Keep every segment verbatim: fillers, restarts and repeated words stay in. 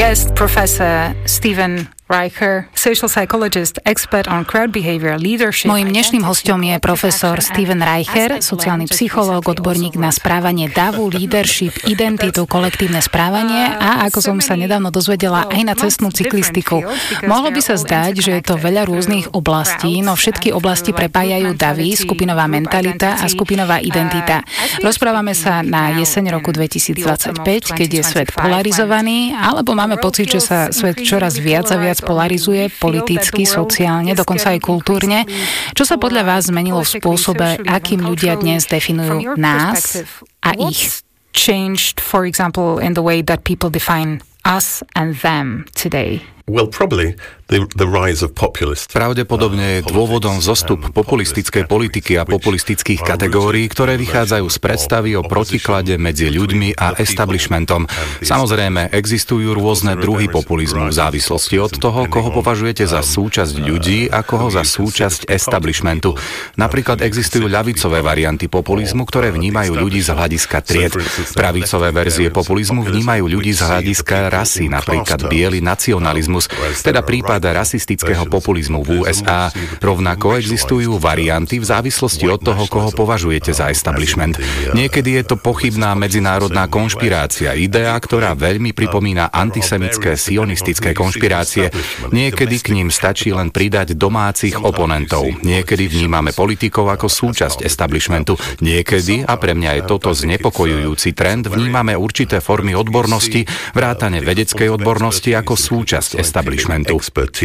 guest, Professor Steven Reicher, social psychologist, expert on crowd behavior, leadership. Mojím dnešným hosťom je profesor Steven Reicher, sociálny psychológ, odborník na správanie davu, leadership, identitu, kolektívne správanie a, ako som sa nedávno dozvedela, aj na cestnú cyklistiku. Mohlo by sa zdať, že je to veľa rôznych oblastí, no všetky oblasti prepájajú davy, skupinová mentalita a skupinová identita. Rozprávame sa na jeseň roku dvetisícdvadsaťpäť, keď je svet polarizovaný, alebo máme pocit, že sa svet čoraz viac a viac polarizuje politicky, sociálne, dokonca aj kultúrne. Čo sa podľa vás zmenilo v spôsobe, akým ľudia dnes definujú nás a ich? Changed, for example, in the way that people define us and them today. Well, probably the, the rise of populist. Pravdepodobne je dôvodom zostup populistickej politiky a populistických kategórií, ktoré vychádzajú z predstavy o protiklade medzi ľuďmi a establishmentom. Samozrejme, existujú rôzne druhy populizmu v závislosti od toho, koho považujete za súčasť ľudí a koho za súčasť establishmentu. Napríklad existujú ľavicové varianty populizmu, ktoré vnímajú ľudí z hľadiska tried. Pravicové verzie populizmu vnímajú ľudí z hľadiska rasy, napríklad biely nacionalizmus, teda prípad rasistického populizmu v ú es á. Rovnako existujú varianty v závislosti od toho, koho považujete za establishment. Niekedy je to pochybná medzinárodná konšpirácia, idea, ktorá veľmi pripomína antisemické sionistické konšpirácie. Niekedy k ním stačí len pridať domácich oponentov. Niekedy vnímame politikov ako súčasť establishmentu. Niekedy, a pre mňa je toto znepokojujúci trend, vnímame určité formy odbornosti, vrátane vedeckej odbornosti ako súčasť establishmentu.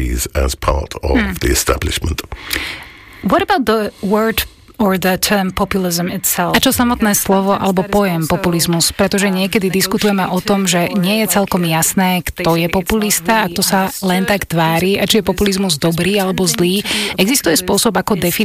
As part of hmm. the establishment. What about the word or the term populism itself? A čo samotné slovo alebo pojem populizmus? Pretože niekedy diskutujeme o tom, že nie je celkom jasné, kto je populista a kto sa len tak tvári a či je populizmus dobrý alebo zlý. Existuje spôsob, ako definovať